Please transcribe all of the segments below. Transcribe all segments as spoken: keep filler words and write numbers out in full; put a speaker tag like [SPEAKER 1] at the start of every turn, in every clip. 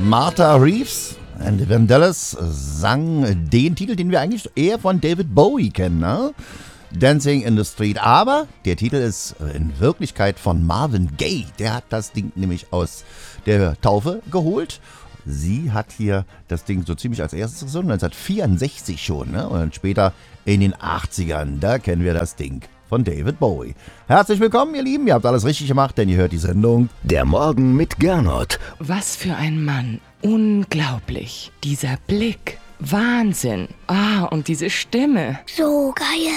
[SPEAKER 1] Martha Reeves and the Vandellas sang den Titel, den wir eigentlich eher von David Bowie kennen, ne? Dancing in the Street. Aber der Titel ist in Wirklichkeit von Marvin Gaye. Der hat das Ding nämlich aus der Taufe geholt. Sie hat hier das Ding so ziemlich als erstes gesungen, neunzehnhundertvierundsechzig schon, ne? Und dann später in den achtzigern, da kennen wir das Ding von David Bowie. Herzlich willkommen, ihr Lieben, ihr habt alles richtig gemacht, denn ihr hört die Sendung
[SPEAKER 2] Der Morgen mit Gernot.
[SPEAKER 3] Was für ein Mann. Unglaublich. Dieser Blick. Wahnsinn. Ah, und diese Stimme.
[SPEAKER 4] So geil.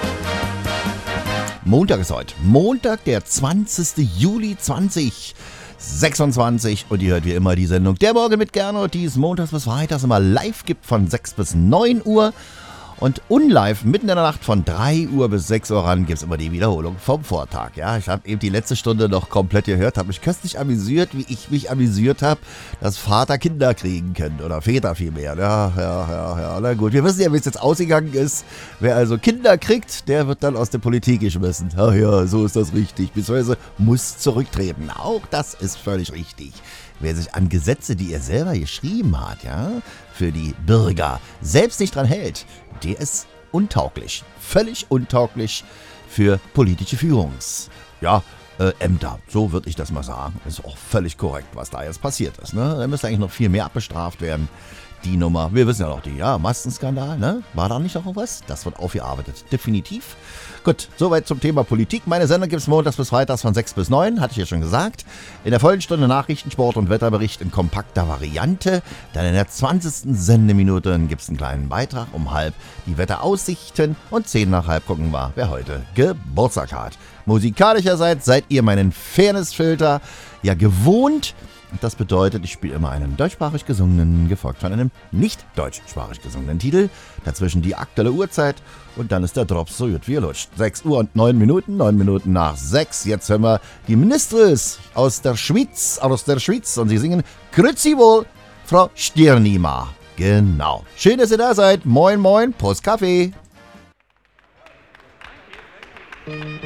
[SPEAKER 1] Montag ist heute. Montag, der zwanzigsten Juli zweitausendsechsundzwanzig. Und ihr hört wie immer die Sendung Der Morgen mit Gernot, die es montags bis freitags immer live gibt von sechs bis neun Uhr. Und unlive mitten in der Nacht von drei Uhr bis sechs Uhr ran gibt es immer die Wiederholung vom Vortag. Ja, ich habe eben die letzte Stunde noch komplett gehört, habe mich köstlich amüsiert, wie ich mich amüsiert habe, dass Vater Kinder kriegen können oder Väter vielmehr. Ja, ja, ja, ja, na gut. Wir wissen ja, wie es jetzt ausgegangen ist. Wer also Kinder kriegt, der wird dann aus der Politik geschmissen. Ach ja, so ist das richtig. Beziehungsweise muss zurücktreten. Auch das ist völlig richtig. Wer sich an Gesetze, die er selber geschrieben hat, ja, für die Bürger selbst nicht dran hält, der ist untauglich. Völlig untauglich für politische Führungs... Ja, äh, Ämter. So würde ich das mal sagen. Ist auch völlig korrekt, was da jetzt passiert ist. Ne? Da müsste eigentlich noch viel mehr abbestraft werden. Die Nummer, wir wissen ja noch die, ja, Maskenskandal, ne? War da nicht noch was? Das wird aufgearbeitet, definitiv. Gut, soweit zum Thema Politik. Meine Sendung gibt es montags bis freitags von sechs bis neun, hatte ich ja schon gesagt. In der vollen Stunde Nachrichten, Sport und Wetterbericht in kompakter Variante. Dann in der zwanzigsten Sendeminute gibt es einen kleinen Beitrag um halb die Wetteraussichten und zehn nach halb gucken wir, wer heute Geburtstag hat. Musikalischerseits seid ihr meinen Fairnessfilter ja gewohnt. Das bedeutet, ich spiele immer einen deutschsprachig gesungenen, gefolgt von einem nicht deutschsprachig gesungenen Titel. Dazwischen die aktuelle Uhrzeit und dann ist der Drops so gut wie er lutscht. sechs Uhr und neun Minuten, neun Minuten nach sechs. Jetzt hören wir die Ministres aus der Schweiz, aus der Schweiz und sie singen Grüezi wohl, Frau Stirnima. Genau. Schön, dass ihr da seid. Moin, moin, Prost Kaffee.